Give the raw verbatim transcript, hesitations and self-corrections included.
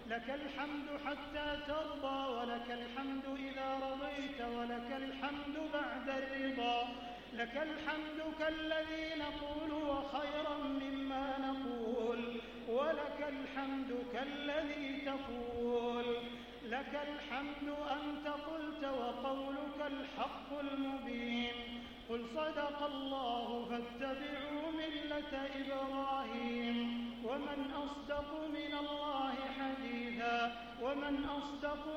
لك الحمد حتى ترضى ولك الحمد إذا رضيت ولك الحمد بعد الرضا. لك الحمد كالذي نقول وخيرا مما نقول ولك الحمد كالذي تقول. لك الحمد أنت قلت وقولك الحق المبين. قل صدق الله فاتبعوا ملة إبراهيم ومن أصدق من الله حديثا ومن أصدق